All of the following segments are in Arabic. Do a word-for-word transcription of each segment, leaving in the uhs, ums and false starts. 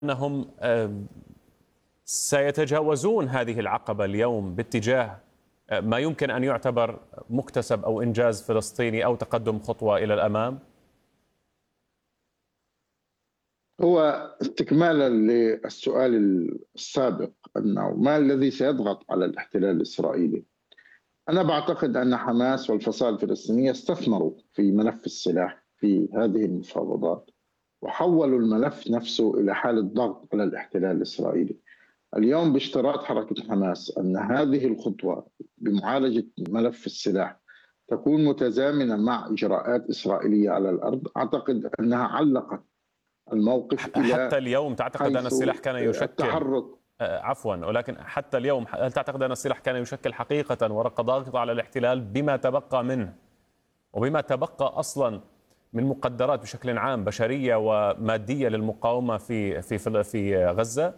أنهم سيتجاوزون هذه العقبة اليوم باتجاه ما يمكن أن يعتبر مكتسب أو إنجاز فلسطيني أو تقدم خطوة إلى الأمام؟ هو استكمالا للسؤال السابق، أنه ما الذي سيضغط على الاحتلال الإسرائيلي؟ أنا بعتقد أن حماس والفصائل الفلسطينية استثمروا في ملف السلاح في هذه المفاوضات، وحولوا الملف نفسه إلى حالة ضغط على الاحتلال الإسرائيلي. اليوم باشتراط حركة حماس أن هذه الخطوة بمعالجة ملف السلاح تكون متزامنة مع إجراءات إسرائيلية على الأرض، أعتقد أنها علقت الموقف إلى حتى اليوم تعتقد أن السلاح كان يشكل التحرك. عفوا ولكن حتى اليوم هل تعتقد أن السلاح كان يشكل حقيقة ورقة ضاغطة على الاحتلال بما تبقى منه وبما تبقى أصلا من مقدرات بشكل عام بشرية ومادية للمقاومة في في في غزة؟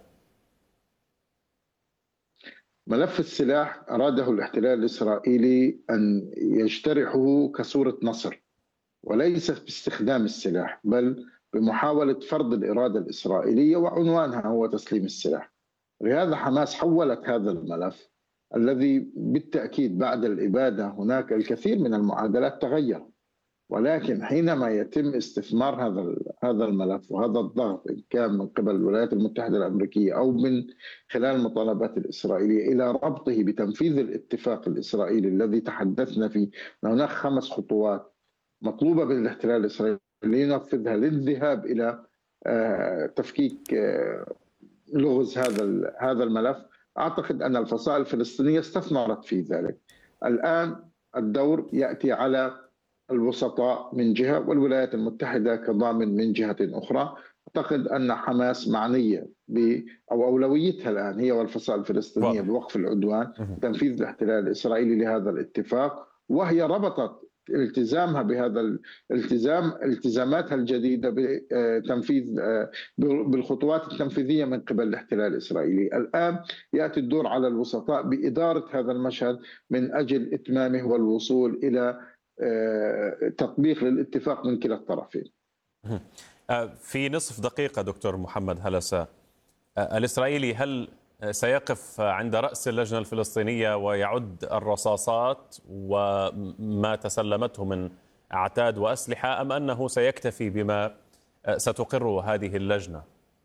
ملف السلاح أراده الاحتلال الإسرائيلي أن يجترحه كصورة نصر، وليس باستخدام السلاح، بل بمحاولة فرض الإرادة الإسرائيلية، وعنوانها هو تسليم السلاح. لهذا حماس حولت هذا الملف الذي بالتأكيد بعد الإبادة هناك الكثير من المعادلات تغير، ولكن حينما يتم استثمار هذا هذا الملف وهذا الضغط إن كان من قبل الولايات المتحدة الأمريكية أو من خلال المطالبات الإسرائيلية إلى ربطه بتنفيذ الاتفاق الإسرائيلي الذي تحدثنا فيه، هناك خمس خطوات مطلوبة بالاحتلال الإسرائيلي لينفذها للذهاب إلى تفكيك لغز هذا هذا الملف. أعتقد أن الفصائل الفلسطينية استثمرت في ذلك. الآن الدور يأتي على الوسطاء من جهة والولايات المتحدة كضامن من جهة أخرى. أعتقد أن حماس معنية ب أو أولويتها الآن هي والفصائل الفلسطينية بوقف العدوان، تنفيذ الاحتلال الإسرائيلي لهذا الاتفاق، وهي ربطت التزامها بهذا الالتزام التزاماتها الجديدة بتنفيذ بالخطوات التنفيذية من قبل الاحتلال الإسرائيلي. الآن يأتي الدور على الوسطاء بإدارة هذا المشهد من أجل إتمامه والوصول إلى تطبيق للاتفاق من كلا الطرفين. في نصف دقيقة دكتور محمد هلسة، الإسرائيلي هل سيقف عند رأس اللجنة الفلسطينية ويعد الرصاصات وما تسلمته من أعتاد وأسلحة، أم أنه سيكتفي بما ستقر هذه اللجنة؟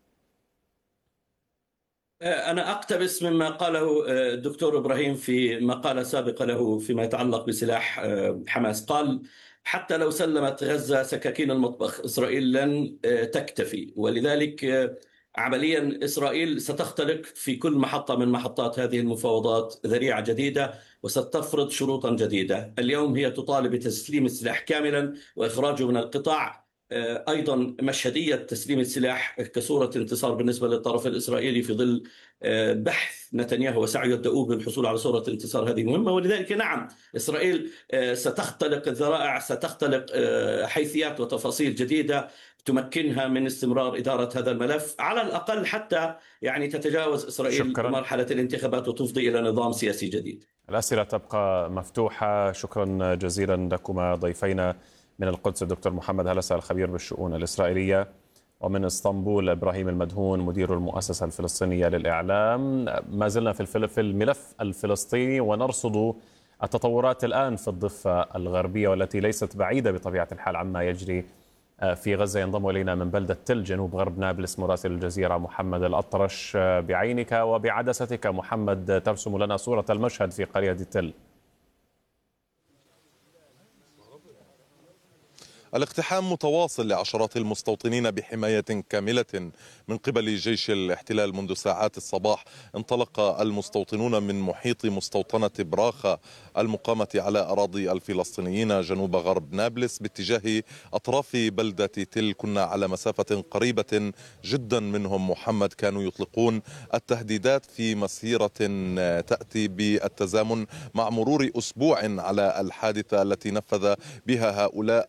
أنا أقتبس مما قاله الدكتور إبراهيم في مقالة سابقة له فيما يتعلق بسلاح حماس. قال: حتى لو سلمت غزة سكاكين المطبخ، إسرائيل لن تكتفي، ولذلك عمليا إسرائيل ستختلق في كل محطة من محطات هذه المفاوضات ذريعة جديدة وستفرض شروطا جديدة. اليوم هي تطالب بتسليم السلاح كاملا وإخراجه من القطاع، أيضا مشهدية تسليم السلاح كصورة انتصار بالنسبة للطرف الإسرائيلي في ظل بحث نتنياهو وسعيه الدؤوب للحصول على صورة انتصار هذه مهمة. ولذلك نعم، إسرائيل ستختلق الذرائع، ستختلق حيثيات وتفاصيل جديدة تمكنها من استمرار إدارة هذا الملف، على الأقل حتى يعني تتجاوز إسرائيل شكرا. مرحلة الانتخابات وتفضي إلى نظام سياسي جديد. الأسئلة تبقى مفتوحة. شكرا جزيلا لكما ضيفينا من القدس الدكتور محمد هلسة الخبير بالشؤون الإسرائيلية، ومن اسطنبول إبراهيم المدهون مدير المؤسسة الفلسطينية للإعلام. ما زلنا في الملف الفلسطيني ونرصد التطورات الآن في الضفة الغربية والتي ليست بعيدة بطبيعة الحال عما يجري في غزة. ينضم إلينا من بلدة تل جنوب غرب نابلس مراسل الجزيرة محمد الأطرش. بعينك وبعدستك محمد ترسم لنا صورة المشهد في قرية تل. الاقتحام متواصل لعشرات المستوطنين بحماية كاملة من قبل جيش الاحتلال. منذ ساعات الصباح انطلق المستوطنون من محيط مستوطنة براخة المقامة على أراضي الفلسطينيين جنوب غرب نابلس باتجاه أطراف بلدة تل. كنا على مسافة قريبة جدا منهم محمد، كانوا يطلقون التهديدات في مسيرة تأتي بالتزامن مع مرور أسبوع على الحادثة التي نفذ بها هؤلاء المستوطنين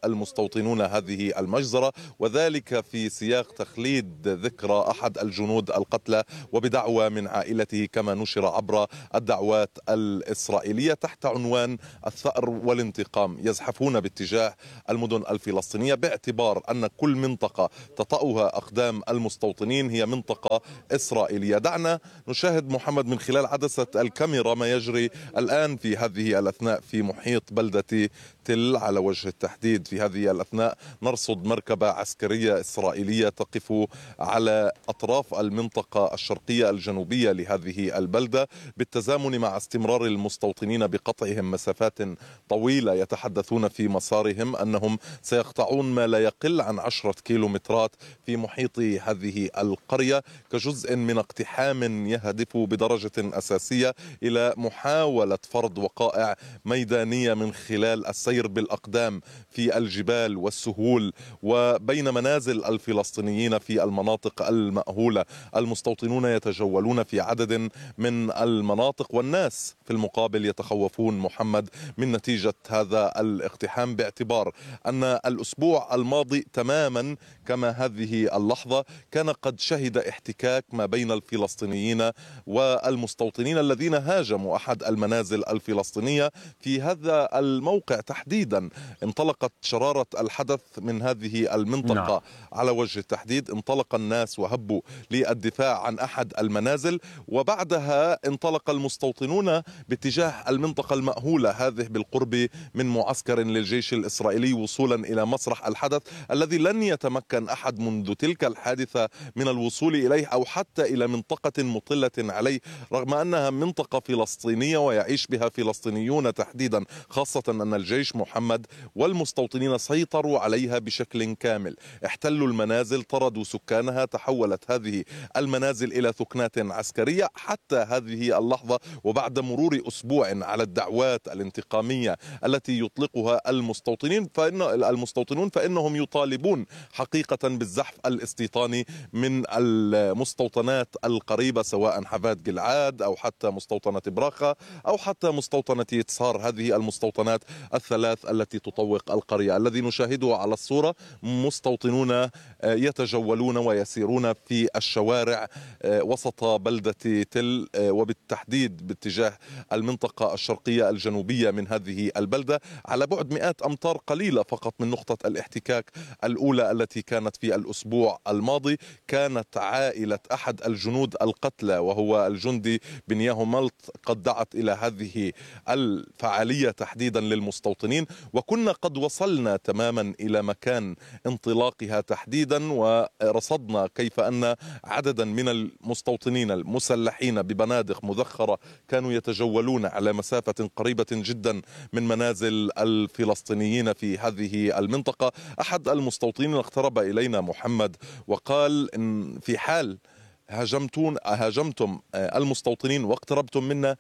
المستوطنون هذه المجزرة، وذلك في سياق تخليد ذكرى أحد الجنود القتلى وبدعوى من عائلته كما نشر عبر الدعوات الإسرائيلية تحت عنوان الثأر والانتقام. يزحفون باتجاه المدن الفلسطينية باعتبار أن كل منطقة تطأها أقدام المستوطنين هي منطقة إسرائيلية. دعنا نشاهد محمد من خلال عدسة الكاميرا ما يجري الآن في هذه الأثناء في محيط بلدة تل على وجه التحديد. في هذه الأثناء نرصد مركبة عسكرية إسرائيلية تقف على أطراف المنطقة الشرقية الجنوبية لهذه البلدة بالتزامن مع استمرار المستوطنين بقطعهم مسافات طويلة. يتحدثون في مسارهم أنهم سيقطعون ما لا يقل عن عشرة كيلومترات في محيط هذه القرية كجزء من اقتحام يهدف بدرجة أساسية إلى محاولة فرض وقائع ميدانية من خلال السير بالأقدام في الجبال والسهول وبين منازل الفلسطينيين في المناطق المأهولة. المستوطنون يتجولون في عدد من المناطق والناس في المقابل يتخوفون محمد من نتيجة هذا الاقتحام باعتبار أن الأسبوع الماضي تماما كما هذه اللحظة كان قد شهد احتكاك ما بين الفلسطينيين والمستوطنين الذين هاجموا أحد المنازل الفلسطينية في هذا الموقع تحديدا. انطلقت شرارة الحدث من هذه المنطقة نعم. على وجه التحديد انطلق الناس وهبوا للدفاع عن أحد المنازل وبعدها انطلق المستوطنون باتجاه المنطقة المأهولة هذه بالقرب من معسكر للجيش الإسرائيلي وصولا إلى مسرح الحدث الذي لن يتمكن أحد منذ تلك الحادثة من الوصول إليه أو حتى إلى منطقة مطلة عليه رغم أنها منطقة فلسطينية ويعيش بها فلسطينيون تحديدا، خاصة أن الجيش محمد والمستوطنين سيطروا عليها بشكل كامل. احتلوا المنازل، طردوا سكانها، تحولت هذه المنازل إلى ثكنات عسكرية حتى هذه اللحظة وبعد مرور أسبوع على الدعوات الانتقامية التي يطلقها المستوطنين فإن المستوطنون فإنهم يطالبون حقيقة بالزحف الاستيطاني من المستوطنات القريبة سواء حفاد جلعاد أو حتى مستوطنة براخة أو حتى مستوطنة يتسار، هذه المستوطنات الثلاث التي تطوق القرية. الذي نشاهده على الصورة مستوطنون يتجولون ويسيرون في الشوارع وسط بلدة تل وبالتحديد باتجاه المنطقة الشرقية الجنوبية من هذه البلدة على بعد مئات أمتار قليلة فقط من نقطة الاحتكاك الأولى التي كانت في الأسبوع الماضي. كانت عائلة أحد الجنود القتلى وهو الجندي بنياهو ملط قد دعت إلى هذه الفعالية تحديدا للمستوطنين وكنا قد وصلنا تماما إلى مكان انطلاقها تحديدا ورصدنا كيف أن عددا من المستوطنين المسلحين ببنادق مذخرة كانوا يتجولون على مسافة قريبة جدا من منازل الفلسطينيين في هذه المنطقة. أحد المستوطنين اقترب إلينا محمد وقال إن في حال هاجمتون هاجمتم المستوطنين واقتربتم منا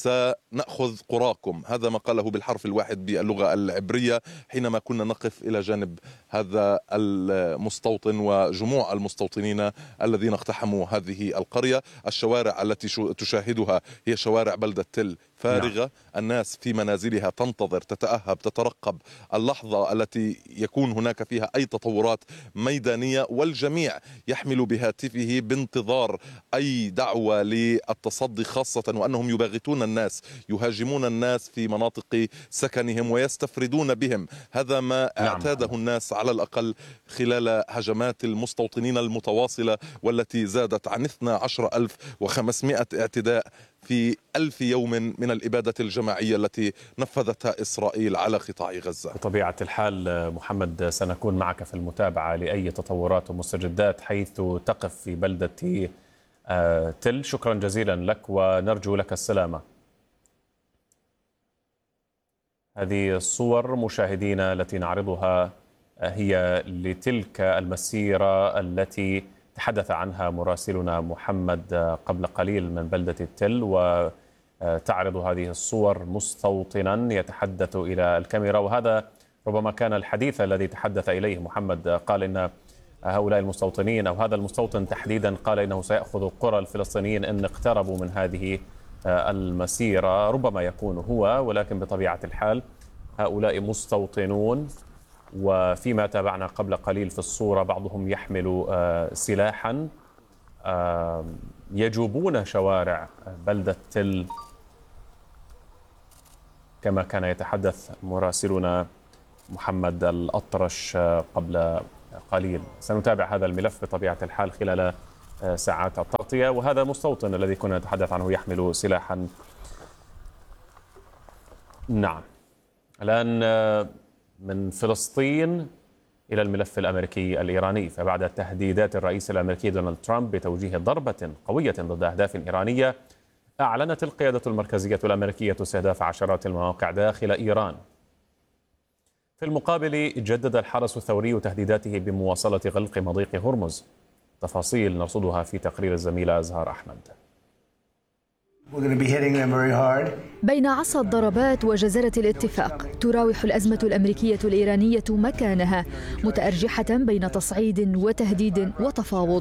سنأخذ قراكم. هذا ما قاله بالحرف الواحد باللغة العبرية حينما كنا نقف إلى جانب هذا المستوطن وجموع المستوطنين الذين اقتحموا هذه القرية. الشوارع التي تشاهدها هي شوارع بلدة تل فارغة نعم. الناس في منازلها تنتظر تتأهب تترقب اللحظة التي يكون هناك فيها أي تطورات ميدانية والجميع يحمل بهاتفه بانتظار أي دعوة للتصدي خاصة وأنهم يباغتون الناس يهاجمون الناس في مناطق سكنهم ويستفردون بهم. هذا ما نعم. اعتاده الناس على الأقل خلال هجمات المستوطنين المتواصلة والتي زادت عن اثني عشر ألف وخمسمئة اعتداء في ألف يوم من الإبادة الجماعية التي نفذتها إسرائيل على قطاع غزة. بطبيعة الحال محمد سنكون معك في المتابعة لأي تطورات ومستجدات حيث تقف في بلدة تل. شكرا جزيلا لك ونرجو لك السلامة. هذه الصور مشاهدينا التي نعرضها هي لتلك المسيرة التي تحدث عنها مراسلنا محمد قبل قليل من بلدة التل، وتعرض هذه الصور مستوطنا يتحدث إلى الكاميرا، وهذا ربما كان الحديث الذي تحدث إليه محمد. قال إن هؤلاء المستوطنين أو هذا المستوطن تحديدا قال إنه سيأخذ قرى الفلسطينيين إن اقتربوا من هذه المسيرة. ربما يكون هو، ولكن بطبيعة الحال هؤلاء مستوطنون وفيما تابعنا قبل قليل في الصورة بعضهم يحمل سلاحا يجوبون شوارع بلدة تل كما كان يتحدث مراسلنا محمد الأطرش قبل قليل. سنتابع هذا الملف بطبيعة الحال خلال ساعات التغطية. وهذا مستوطن الذي كنا نتحدث عنه يحمل سلاحا. نعم، الآن من فلسطين إلى الملف الأمريكي الإيراني. فبعد تهديدات الرئيس الأمريكي دونالد ترامب بتوجيه ضربة قوية ضد أهداف إيرانية، أعلنت القيادة المركزية الأمريكية استهداف عشرات المواقع داخل إيران. في المقابل جدد الحرس الثوري تهديداته بمواصلة غلق مضيق هرمز. تفاصيل نرصدها في تقرير الزميلة أزهار أحمد. بين عصا الضربات وجزرة الاتفاق تراوح الأزمة الأمريكية الإيرانية مكانها، متأرجحة بين تصعيد وتهديد وتفاوض.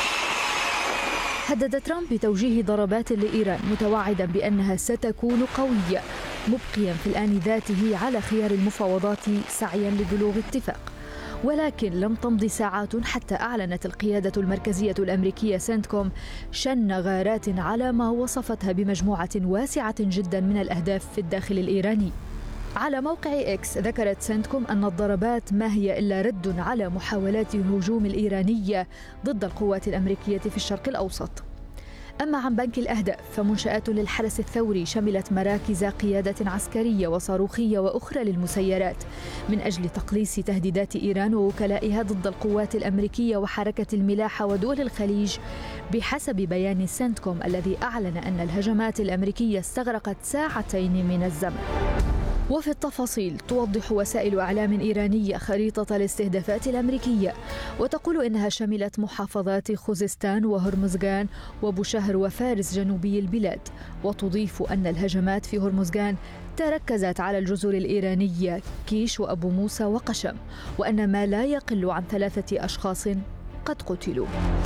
هدد ترامب بتوجيه ضربات لإيران متوعدا بأنها ستكون قوية، مبقيا في الآن ذاته على خيار المفاوضات سعيا لبلوغ اتفاق. ولكن لم تمض ساعات حتى أعلنت القيادة المركزية الأمريكية سنتكوم شن غارات على ما وصفتها بمجموعة واسعة جدا من الأهداف في الداخل الإيراني. على موقع إكس ذكرت سنتكوم أن الضربات ما هي إلا رد على محاولات الهجوم الإيرانية ضد القوات الأمريكية في الشرق الأوسط. أما عن بنك الأهداف فمنشآت للحرس الثوري شملت مراكز قيادة عسكرية وصاروخية وأخرى للمسيرات من أجل تقليص تهديدات إيران ووكلائها ضد القوات الأمريكية وحركة الملاحة ودول الخليج، بحسب بيان سنتكوم الذي أعلن أن الهجمات الأمريكية استغرقت ساعتين من الزمن. وفي التفاصيل توضح وسائل إعلام إيرانية خريطة الاستهدافات الأمريكية، وتقول إنها شملت محافظات خوزستان وهرمزغان وبوشهر وفارس جنوبي البلاد، وتضيف أن الهجمات في هرمزغان تركزت على الجزر الإيرانية كيش وأبو موسى وقشم، وأن ما لا يقل عن ثلاثة أشخاص قد قتلوا.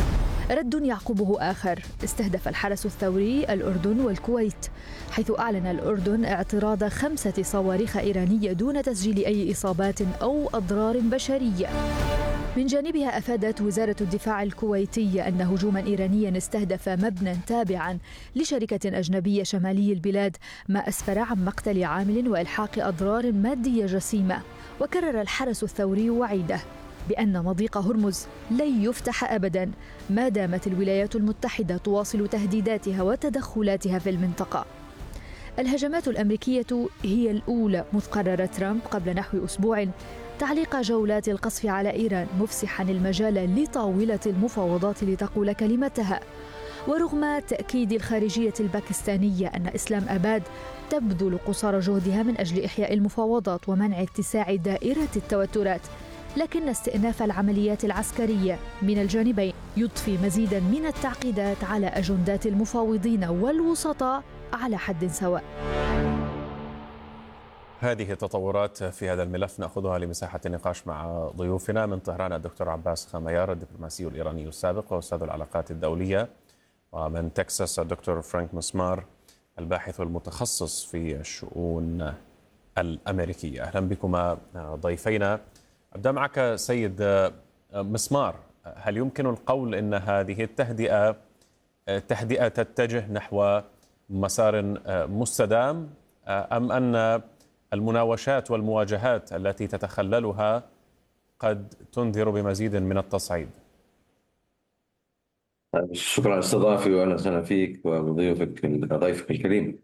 رد يعقبه آخر استهدف الحرس الثوري الأردن والكويت، حيث أعلن الأردن اعتراض خمسة صواريخ إيرانية دون تسجيل أي إصابات أو أضرار بشرية. من جانبها أفادت وزارة الدفاع الكويتية أن هجوما إيرانيا استهدف مبنى تابعا لشركة أجنبية شمالي البلاد، ما أسفر عن مقتل عامل وإلحاق أضرار مادية جسيمة. وكرر الحرس الثوري وعيده بأن مضيق هرمز لن يفتح أبدا ما دامت الولايات المتحدة تواصل تهديداتها وتدخلاتها في المنطقة. الهجمات الأمريكية هي الأولى منذ قرر ترامب قبل نحو أسبوع تعليق جولات القصف على إيران، مفسحا المجال لطاولة المفاوضات لتقول كلمتها. ورغم تأكيد الخارجية الباكستانية أن إسلام أباد تبذل قصارى جهدها من أجل إحياء المفاوضات ومنع اتساع دائرة التوترات، لكن استئناف العمليات العسكرية من الجانبين يضفي مزيدا من التعقيدات على أجندات المفاوضين والوسطاء على حد سواء. هذه التطورات في هذا الملف نأخذها لمساحة النقاش مع ضيوفنا. من طهران الدكتور عباس خميار الدبلوماسي الإيراني السابق وأستاذ العلاقات الدولية، ومن تكساس الدكتور فرانك مسمار الباحث المتخصص في الشؤون الأمريكية. أهلا بكما ضيفينا. أبدأ معك سيد مسمار، هل يمكن القول أن هذه التهدئة تهدئة تتجه نحو مسار مستدام، أم أن المناوشات والمواجهات التي تتخللها قد تنذر بمزيد من التصعيد؟ شكرا على الاستضافة، وأهلا وسهلا فيك وضيوفك ضيفك الكريم.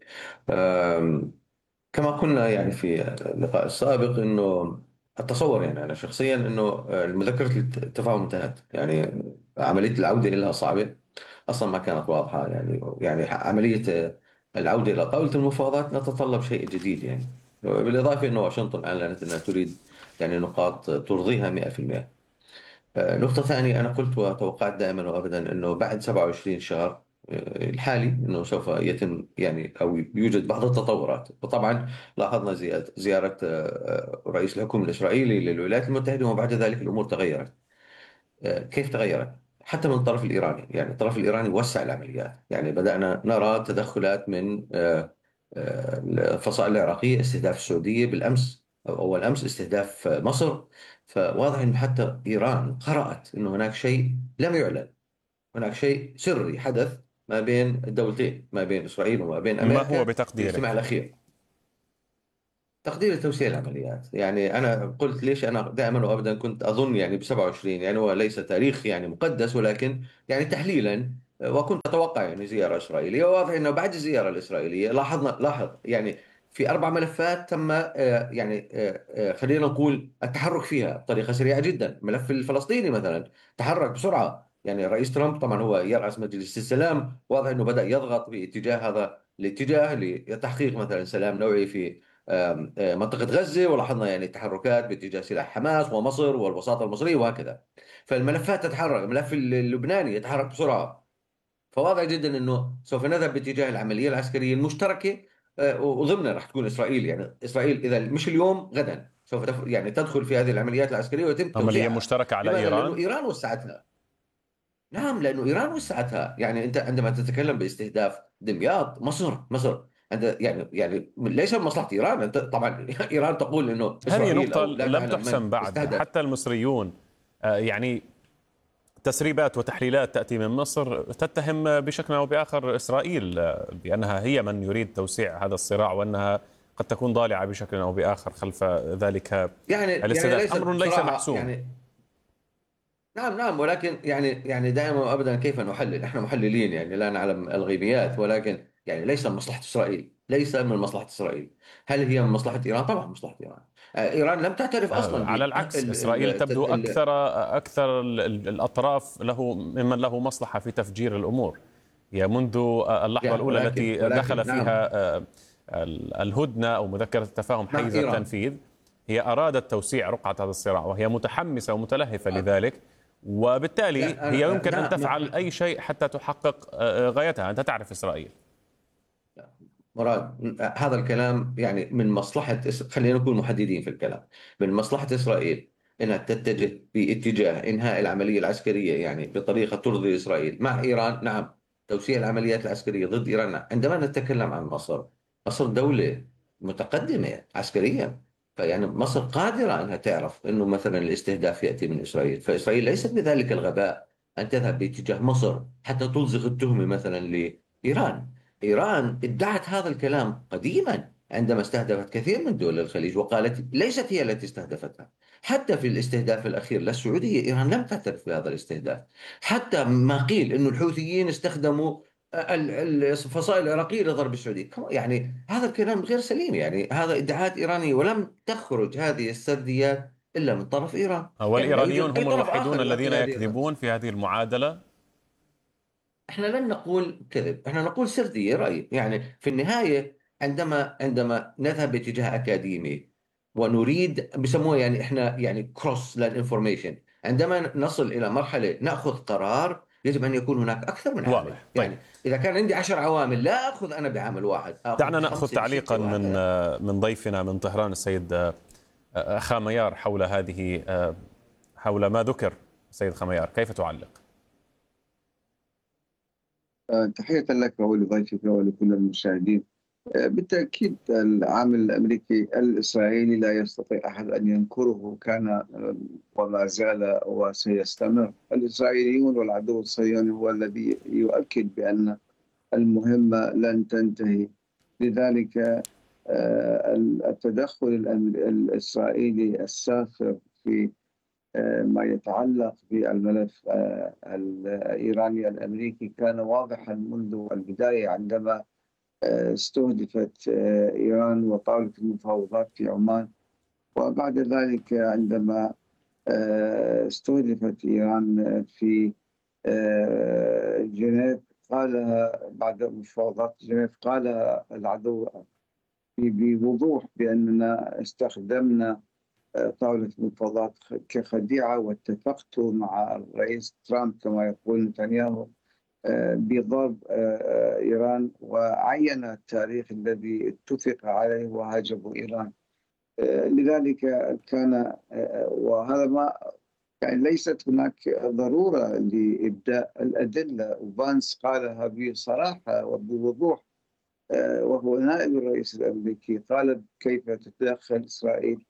كما قلنا يعني في اللقاء السابق أنه أتصور يعني أنا شخصيا أنه مذكرة التفاهم انتهت، يعني عملية العودة لها صعبة أصلا ما كانت واضحة، يعني يعني عملية العودة إلى طاولة المفاوضات تتطلب شيء جديد، يعني بالإضافة أنه واشنطن أعلنت أنها تريد يعني نقاط ترضيها مئة بالمئة. نقطة ثانية، أنا قلت وتوقعت دائما وأبدا أنه بعد سبعة وعشرين شهر الحالي أنه سوف يتم يعني أو يوجد بعض التطورات. وطبعا لاحظنا زيارة رئيس الحكومة الإسرائيلي للولايات المتحدة، وبعد ذلك الأمور تغيرت. كيف تغيرت؟ حتى من الطرف الإيراني، يعني الطرف الإيراني وسع العمليات، يعني بدأنا نرى تدخلات من الفصائل العراقية، استهداف السعودية بالأمس أول أمس استهداف مصر. فواضح أن حتى إيران قرأت أنه هناك شيء لم يعلن، هناك شيء سري حدث ما بين الدولتين، ما بين إسرائيل وما بين ما هو أمريكا في بتقديرك؟ الاجتماع الأخير. تقدير توسيع العمليات. يعني أنا قلت ليش أنا دائما وأبدا كنت أظن يعني ب سبعة وعشرين، يعني هو ليس تاريخ يعني مقدس، ولكن يعني تحليلا، وكنت أتوقع يعني زيارة إسرائيلية. وواضح أنه بعد الزيارة الإسرائيلية لاحظنا لاحظ يعني في أربع ملفات تم آه، يعني آه، آه، خلينا نقول التحرك فيها بطريقة سريعة جدا. الملف الفلسطيني مثلا تحرك بسرعة، يعني الرئيس ترامب طبعا هو يرأس مجلس السلام، واضح أنه بدأ يضغط باتجاه هذا الاتجاه لتحقيق مثلا سلام نوعي في آم، آه، منطقة غزة. ولاحظنا يعني تحركات باتجاه سلاح حماس ومصر والوساطة المصرية وهكذا. فالملفات تتحرك، الملف اللبناني يتحرك بسرعة. فواضح جدا انه سوف نذهب باتجاه العملية العسكرية المشتركة، آه، وضمنها راح تكون اسرائيل. يعني اسرائيل اذا مش اليوم غدا سوف تف- يعني تدخل في هذه العمليات العسكرية ويتم عملية توزيعها. مشتركة على لماذا؟ لانه إيران؟ ايران وسعتها. نعم، لأنه إيران وسعتها. يعني أنت عندما تتكلم باستهداف دمياط، مصر مصر أنت يعني يعني ليس من مصلحة إيران. أنت طبعا إيران تقول إنه هذه إسرائيل نقطة أو لا لم تعلم من تحسم بعد. استهدف. حتى المصريون آه، يعني تسريبات وتحليلات تأتي من مصر تتهم بشكل أو بآخر إسرائيل آه، بأنها هي من يريد توسيع هذا الصراع، وأنها قد تكون ضالعة بشكل أو بآخر خلف ذلك يعني يعني الاستهداف. ليست أمر ليس بصراحة محسوم. يعني. نعم نعم، ولكن يعني يعني دائما وابدا كيف نحلل؟ احنا محللين يعني لا نعلم الغيبيات، ولكن يعني ليس من مصلحه اسرائيل، ليس من مصلحه اسرائيل. هل هي من مصلحه ايران؟ طبعا من مصلحه ايران. آه، ايران لم تعترف آه، اصلا ب على العكس، ال- إسرائيل ال- تبدو ال- أكثر أكثر ال- ال- الأطراف له ممن له مصلحة في تفجير الأمور. هي منذ اللحظة يعني الأولى ولكن التي ولكن دخل نعم. فيها آه، ال- الهدنة أو مذكرة التفاهم نعم حيز ايران. التنفيذ، هي أرادت توسيع رقعة هذا الصراع، وهي متحمسة ومتلهفة لذلك، وبالتالي لا هي انا يمكن أن نعم تفعل أي شيء حتى تحقق آه، غايتها. أنت تعرف إسرائيل. مراد، هذا الكلام يعني من مصلحة إس- خلينا نكون محددين في الكلام. من مصلحة إسرائيل أنها تتجه باتجاه إنهاء العملية العسكرية يعني بطريقة ترضي إسرائيل مع إيران. نعم، توسيع العمليات العسكرية ضد إيران. نعم. عندما نتكلم عن مصر، مصر دولة متقدمة عسكريا. فيعني مصر قادرة أنها تعرف أنه مثلا الاستهداف يأتي من إسرائيل. فإسرائيل ليست بذلك الغباء أن تذهب باتجاه مصر حتى تلزق التهمة مثلا لإيران. إيران ادعت هذا الكلام قديما عندما استهدفت كثير من دول الخليج، وقالت ليست هي التي استهدفتها. حتى في الاستهداف الأخير للسعودية إيران لم تعترف بهذا الاستهداف. حتى ما قيل أن الحوثيين استخدموا ال- ال- الفصائل العراقية لضرب السعودية، يعني هذا الكلام غير سليم. يعني هذا ادعاءات إيرانية، ولم تخرج هذه السرديات إلا من طرف إيران. يعني لا والإيرانيون يوجد أي هم طرف الوحيدون آخر يؤدي الذين لهذه الغرض. يكذبون في هذه المعادلة. احنا لن نقول كذب، احنا نقول سردية رأي. يعني في النهاية عندما عندما نذهب باتجاه أكاديمي ونريد بسموه يعني احنا يعني كروس للانفورميشن، عندما نصل إلى مرحلة نأخذ قرار يجب أن يكون هناك أكثر من عامل. واضح. طيب، يعني إذا كان عندي عشر عوامل لا أخذ أنا بعامل واحد، أخذ دعنا نأخذ بخمسة تعليقا بستة من وهكذا. من ضيفنا من طهران السيد خاميار حول هذه حول ما ذكر. سيد خاميار، كيف تعلق؟ تحية لك ولضيفك ولكل المشاهدين. بالتأكيد العامل الأمريكي الإسرائيلي لا يستطيع أحد أن ينكره، كان وما زال وسيستمر. الإسرائيليون والعدو الصهيوني هو الذي يؤكد بأن المهمة لن تنتهي. لذلك التدخل الإسرائيلي السافر في ما يتعلق بالملف الإيراني الأمريكي كان واضحا منذ البداية، عندما استهدفت إيران وطاولة المفاوضات في عمان، وبعد ذلك عندما استهدفت إيران في جنيف قالها بعد مفاوضات جنيف قالها العدو بوضوح بأننا استخدمنا طاولة المفاوضات كخديعة، واتفقت مع الرئيس ترامب كما يقول نتنياهو بضرب إيران، وعين التاريخ الذي اتفق عليه وهاجموا إيران. لذلك كان، وهذا ما يعني ليست هناك ضرورة لإبداء الأدلة، وفانس قالها بصراحة وبوضوح وهو نائب الرئيس الأمريكي، قال كيف تتدخل إسرائيل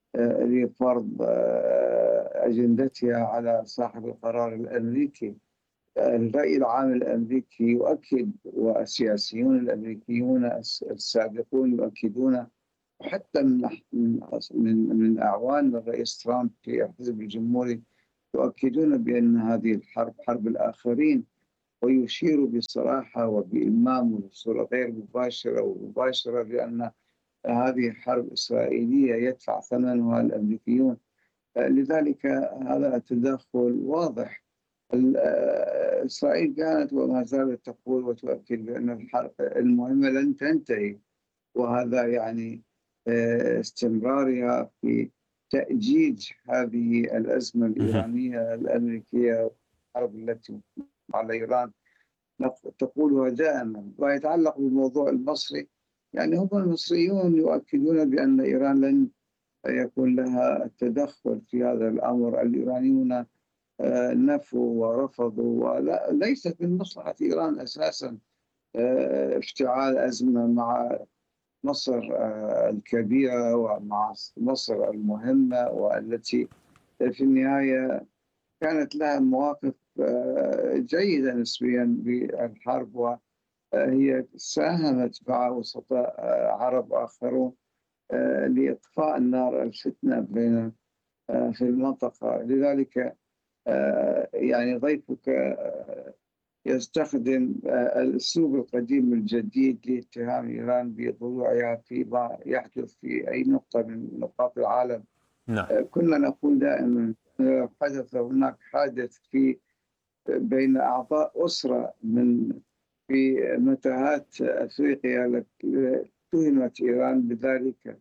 لفرض أجندتها على صاحب القرار الأمريكي. الرأي العام الأمريكي يؤكد، والسياسيون الأمريكيون السابقون يؤكدون، وحتى من من من أعوان الرئيس ترامب في الحزب الجمهوري يؤكدون بأن هذه الحرب حرب الآخرين، ويشيروا بصراحة وبإلمام وبصورة غير مباشرة ومباشرة بأن هذه حرب إسرائيلية يدفع ثمنها الأمريكيون. لذلك هذا تدخل واضح. إسرائيل كانت وما زالت تقول وتؤكد بأن الحرب المهمة لن تنتهي، وهذا يعني استمرارها في تأجيج هذه الأزمة الإيرانية الأمريكية، الحرب التي على إيران تقولها دائما. ويتعلق بالموضوع المصري، يعني هم المصريون يؤكدون بأن إيران لن يكون لها التدخل في هذا الأمر. الإيرانيون نفوا ورفضوا، وليست من مصلحة إيران أساسا افتعال أزمة مع مصر الكبيرة ومع مصر المهمة، والتي في النهاية كانت لها مواقف جيدة نسبيا بالحرب، وهي ساهمت مع وسطاء عرب آخرون لإطفاء النار الفتنة بين في المنطقة. لذلك يعني ضيفك يستخدم الأسلوب القديم الجديد لاتهام إيران بضلوعها فيما يحدث في أي نقطة من نقاط العالم. نعم. كنا نقول دائما لو حدث هناك حادث في بين أعضاء أسرة من في متاهات أفريقيا اتهمت إيران بذلك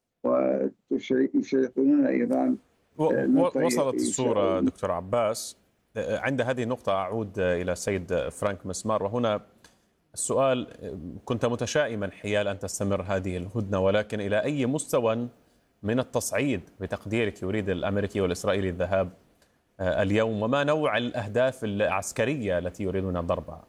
ويشيطنون إيران. وصلت الصورة دكتور عباس. عند هذه النقطة أعود إلى السيد فرانك مسمار، وهنا السؤال: كنت متشائما حيال أن تستمر هذه الهدنة، ولكن إلى أي مستوى من التصعيد بتقديرك يريد الأمريكي والإسرائيلي الذهاب اليوم، وما نوع الأهداف العسكرية التي يريدون ضربها؟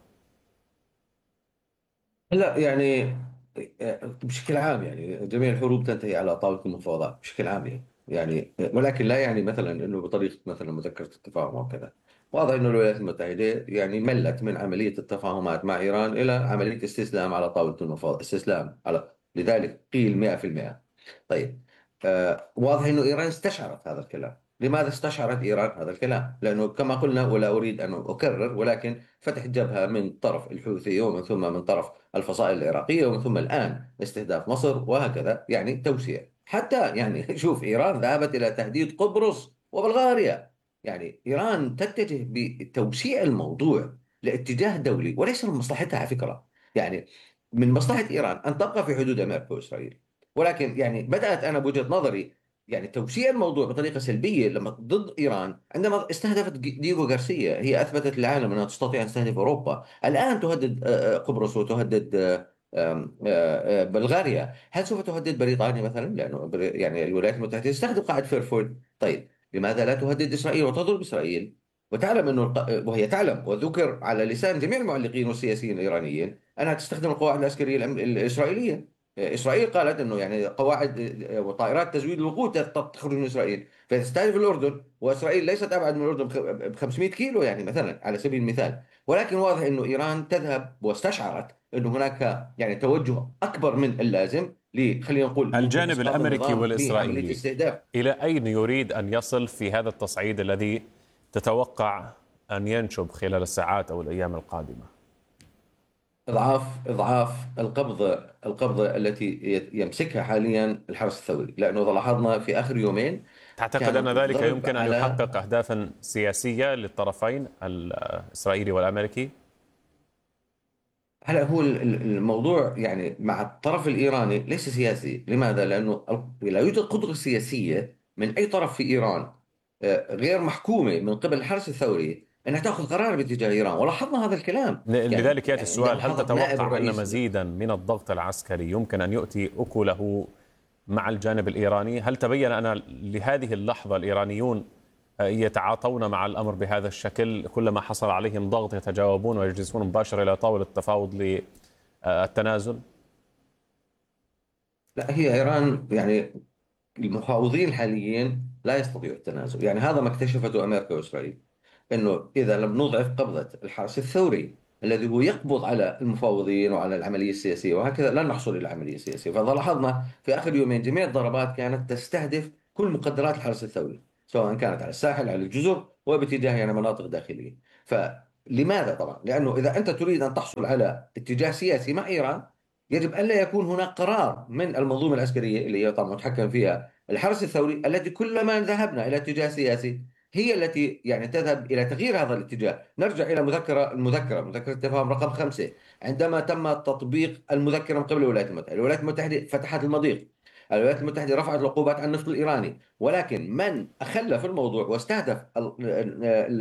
لا يعني بشكل عام يعني جميع الحروب تنتهي على طاولة المفاوضات بشكل عام يعني. يعني ولكن لا يعني مثلا انه بطريقه مثلا مذكره التفاهم او كذا. واضح انه الولايات المتحده يعني ملت من عمليه التفاهمات مع ايران الى عمليه استسلام على طاوله المفاوضات، استسلام على لذلك قيل مئة بالمئة. طيب آه واضح انه ايران استشعرت هذا الكلام. لماذا استشعرت ايران هذا الكلام؟ لانه كما قلنا ولا اريد ان اكرر، ولكن فتح جبهه من طرف الحوثي ومن ثم من طرف الفصائل العراقيه ومن ثم الان استهداف مصر وهكذا، يعني توسيع. حتى يعني شوف إيران ذهبت إلى تهديد قبرص وبلغاريا. يعني إيران تتجه بتوسيع الموضوع لاتجاه دولي وليس من مصلحتها على فكرة. يعني من مصلحة إيران أن تبقى في حدود أمريكا وإسرائيل، ولكن يعني بدأت أنا بوجهة نظري يعني توسيع الموضوع بطريقة سلبية لما ضد إيران عندما استهدفت دييغو غارسيا. هي أثبتت للعالم أنها تستطيع أن تستهدف أوروبا، الآن تهدد قبرص وتهدد بلغاريا. هل سوف تهدد بريطانيا مثلا؟ لانه يعني الولايات المتحده تستخدم قاعده فيرفورد. طيب لماذا لا تهدد اسرائيل وتضرب اسرائيل؟ وتعلم انه وهي تعلم وذكر على لسان جميع المعلقين والسياسيين الايرانيين انها تستخدم القواعد العسكريه الاسرائيليه. اسرائيل قالت انه يعني قواعد وطائرات تزويد الوقود تخرج من اسرائيل فتستهدف الاردن، واسرائيل ليست ابعد من الاردن ب خمسمئة كيلو يعني مثلا على سبيل المثال. ولكن واضح انه ايران تذهب واستشعرت انه هناك يعني توجه اكبر من اللازم ل خلينا نقول الجانب الامريكي والاسرائيلي استهداف. الى اين يريد ان يصل في هذا التصعيد الذي تتوقع ان ينشب خلال الساعات او الايام القادمه؟ اضعاف اضعاف القبضه القبضه التي يمسكها حاليا الحرس الثوري، لانه اذا لاحظنا في اخر يومين تعتقد ان ذلك يمكن ان يحقق اهدافا سياسيه للطرفين الاسرائيلي والامريكي؟ هلا هو الموضوع يعني مع الطرف الإيراني ليس سياسي. لماذا؟ لأنه لا يوجد قدرة سياسية من أي طرف في إيران غير محكومة من قبل الحرس الثوري أنها تأخذ قرار باتجاه إيران، ولاحظنا هذا الكلام. لذلك يأتي السؤال: هل تتوقع أن مزيدا من الضغط العسكري يمكن أن يؤتي أكله مع الجانب الإيراني؟ هل تبين أن لهذه اللحظة الإيرانيون يتعاطون مع الأمر بهذا الشكل؟ كلما حصل عليهم ضغط يتجاوبون ويجلسون مباشرة إلى طاولة التفاوض للتنازل؟ لا، هي إيران يعني المفاوضين الحاليين لا يستطيعوا التنازل. يعني هذا ما اكتشفته أمريكا وإسرائيل، أنه إذا لم نضعف قبضة الحرس الثوري الذي هو يقبض على المفاوضين وعلى العملية السياسية وهكذا، لن نحصل إلى عملية سياسية. فلاحظنا في آخر يومين جميع الضربات كانت تستهدف كل مقدرات الحرس الثوري، سواء كانت على الساحل، على الجزر، وباتجاه يعني مناطق داخلية. فلماذا؟ طبعا لأنه إذا أنت تريد أن تحصل على اتجاه سياسي مع إيران، يجب ألا يكون هناك قرار من المنظومة العسكرية اللي هي طبعا متحكم فيها الحرس الثوري، التي كلما ذهبنا إلى اتجاه سياسي هي التي يعني تذهب إلى تغيير هذا الاتجاه. نرجع إلى مذكرة المذكرة مذكرة التفاهم رقم خمسة، عندما تم تطبيق المذكرة من قبل الولايات المتحدة، الولايات المتحدة فتحت المضيق، الولايات المتحدة رفعت العقوبات عن النفط الإيراني، ولكن من أخل في الموضوع واستهدف